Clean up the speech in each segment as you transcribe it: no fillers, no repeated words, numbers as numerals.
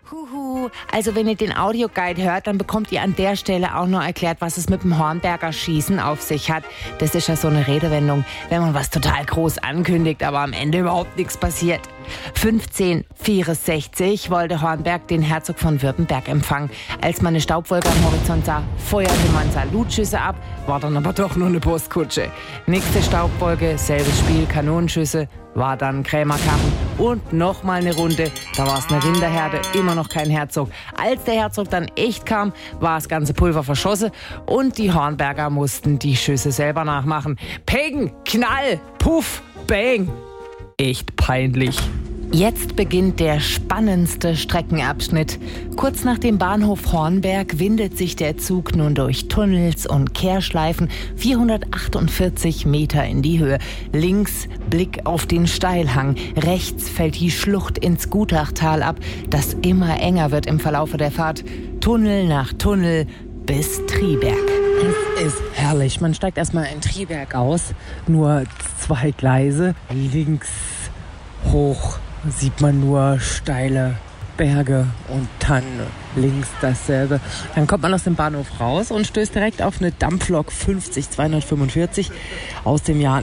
Huhu, also wenn ihr den Audioguide hört, dann bekommt ihr an der Stelle auch noch erklärt, was es mit dem Hornberger Schießen auf sich hat. Das ist ja so eine Redewendung, wenn man was total groß ankündigt, aber am Ende überhaupt nichts passiert. 1564 wollte Hornberg den Herzog von Württemberg empfangen. Als man eine Staubwolke am Horizont sah, feuerte man Salutschüsse ab, war dann aber doch nur eine Postkutsche. Nächste Staubwolke, selbes Spiel, Kanonenschüsse, war dann Krämerkarren und nochmal eine Runde. Da war es eine Rinderherde, immer noch kein Herzog. Als der Herzog dann echt kam, war das ganze Pulver verschossen und die Hornberger mussten die Schüsse selber nachmachen. Peng, Knall, Puff, Bang. Echt peinlich. Jetzt beginnt der spannendste Streckenabschnitt. Kurz nach dem Bahnhof Hornberg windet sich der Zug nun durch Tunnels und Kehrschleifen 448 Meter in die Höhe. Links Blick auf den Steilhang, rechts fällt die Schlucht ins Gutachtal ab, das immer enger wird im Verlaufe der Fahrt. Tunnel nach Tunnel bis Triberg. Es ist herrlich. Man steigt erstmal in Triberg aus. Nur 2 Gleise. Links hoch sieht man nur steile Berge und dann links dasselbe. Dann kommt man aus dem Bahnhof raus und stößt direkt auf eine Dampflok 50245 aus dem Jahr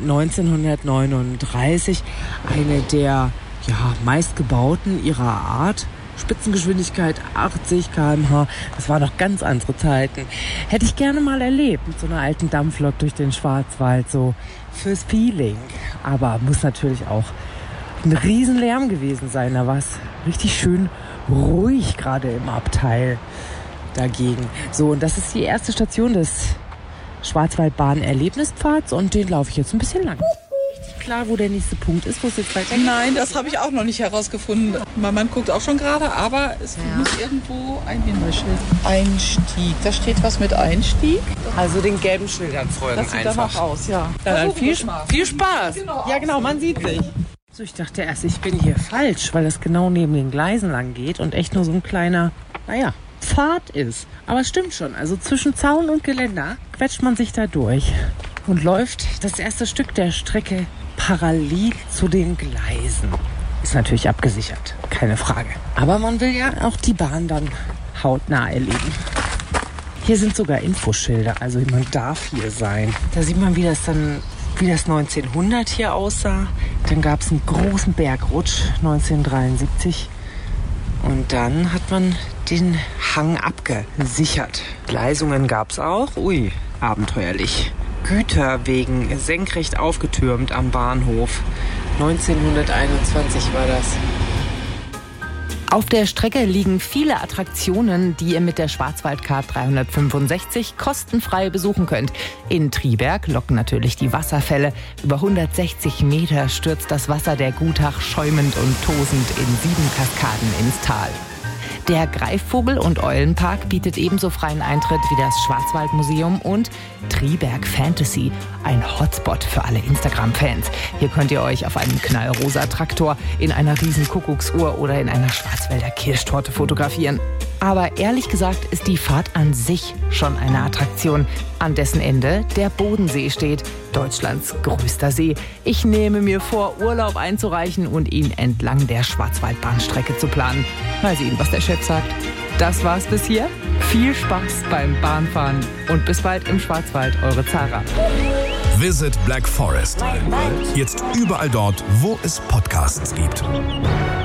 1939. Eine der meistgebauten ihrer Art. Spitzengeschwindigkeit 80 km/h. Das waren noch ganz andere Zeiten. Hätte ich gerne mal erlebt mit so einer alten Dampflok durch den Schwarzwald, so fürs Feeling. Aber muss natürlich auch ein Riesenlärm gewesen sein. Da war es richtig schön ruhig, gerade im Abteil dagegen. So, und das ist die erste Station des Schwarzwaldbahn-Erlebnispfads und den laufe ich jetzt ein bisschen lang. Richtig klar, wo der nächste Punkt ist, wo es jetzt weitergeht? Nein, das habe ich auch noch nicht herausgefunden. Mein Mann guckt auch schon gerade, aber es muss irgendwo ein Hinweisschild. Einstieg, da steht was mit Einstieg. Also den gelben Schildern folgen Das sieht danach aus, ja. Dann viel Spaß. Genau. Ja, genau, man sieht sich. So, ich dachte erst, ich bin hier falsch, weil das genau neben den Gleisen lang geht und echt nur so ein kleiner, Pfad ist. Aber es stimmt schon, also zwischen Zaun und Geländer quetscht man sich da durch und läuft das erste Stück der Strecke parallel zu den Gleisen. Ist natürlich abgesichert, keine Frage. Aber man will ja auch die Bahn dann hautnah erleben. Hier sind sogar Infoschilder, also man darf hier sein. Da sieht man, wie das 1900 hier aussah. Dann gab es einen großen Bergrutsch 1973 und dann hat man den Hang abgesichert. Gleisungen gab es auch. Ui, abenteuerlich. Güterwegen senkrecht aufgetürmt am Bahnhof. 1921 war das. Auf der Strecke liegen viele Attraktionen, die ihr mit der Schwarzwaldcard 365 kostenfrei besuchen könnt. In Triberg locken natürlich die Wasserfälle. Über 160 Meter stürzt das Wasser der Gutach schäumend und tosend in 7 Kaskaden ins Tal. Der Greifvogel- und Eulenpark bietet ebenso freien Eintritt wie das Schwarzwaldmuseum und Triberg Fantasy, ein Hotspot für alle Instagram-Fans. Hier könnt ihr euch auf einem knallrosa Traktor, in einer riesen Kuckucksuhr oder in einer Schwarzwälder Kirschtorte fotografieren. Aber ehrlich gesagt ist die Fahrt an sich schon eine Attraktion, an dessen Ende der Bodensee steht, Deutschlands größter See. Ich nehme mir vor, Urlaub einzureichen und ihn entlang der Schwarzwaldbahnstrecke zu planen. Mal sehen, was der Chef sagt. Das war's bis hier. Viel Spaß beim Bahnfahren und bis bald im Schwarzwald, eure Zara. Visit Black Forest. Jetzt überall dort, wo es Podcasts gibt.